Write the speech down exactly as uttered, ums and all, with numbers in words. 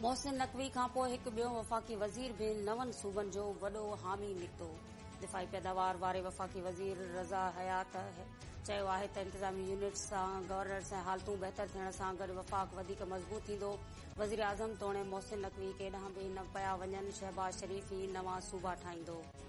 मोहसिन नकवी खां पोइ हिकु ॿियो वफ़ाक़ी वज़ीर भी नवनि सूबनि जो वॾो हामी निकितो। दिफ़ाई पैदावार वारे वफ़ाक़ी वज़ीर रज़ा हयात चयो आहे त इंतज़ामी यूनिट सां गवर्नर सां हालतूं बहितर थियण सां गॾु वफ़ाक़ वधीक मज़बूत थींदो। वज़ीर आज़म तोणे मोहसिन नकवी केॾांहुं बि न पिया वञनि, शहबाज शरीफ़ ई नवां सूबा ठाहींदो।